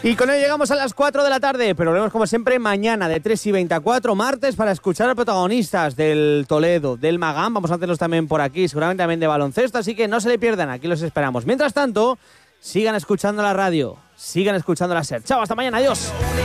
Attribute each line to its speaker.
Speaker 1: Y con ello llegamos a las 4 de la tarde, pero volvemos como siempre mañana de 3:20 a 4, martes, para escuchar a protagonistas del Toledo, del Magán. Vamos a tenerlos también por aquí, seguramente también de baloncesto, así que no se le pierdan, aquí los esperamos. Mientras tanto, sigan escuchando la radio, sigan escuchando la SER. Chao, hasta mañana, adiós.